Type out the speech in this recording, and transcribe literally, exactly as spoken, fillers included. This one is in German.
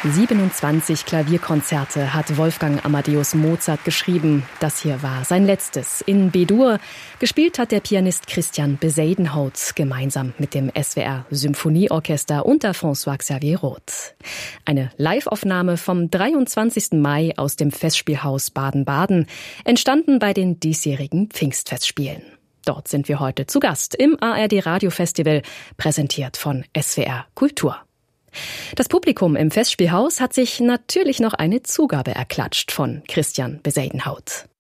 siebenundzwanzig Klavierkonzerte hat Wolfgang Amadeus Mozart geschrieben. Das hier war sein letztes in B-Dur. Gespielt hat der Pianist Christian Besadenhout gemeinsam mit dem S W R Symphonieorchester unter François-Xavier Roth. Eine Live-Aufnahme vom dreiundzwanzigsten Mai aus dem Festspielhaus Baden-Baden, entstanden bei den diesjährigen Pfingstfestspielen. Dort sind wir heute zu Gast im A R D Radiofestival, präsentiert von S W R Kultur. Das Publikum im Festspielhaus hat sich natürlich noch eine Zugabe erklatscht von Christian Besadenhout.